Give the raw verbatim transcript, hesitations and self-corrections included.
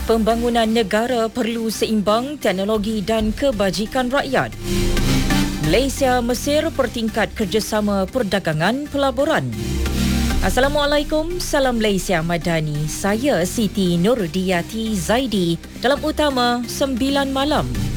Pembangunan negara perlu seimbang teknologi dan kebajikan rakyat. Malaysia Mesir pertingkat kerjasama perdagangan pelaburan. Assalamualaikum, salam Malaysia Madani. Saya Siti Nurdiati Zaidi dalam Utama sembilan malam.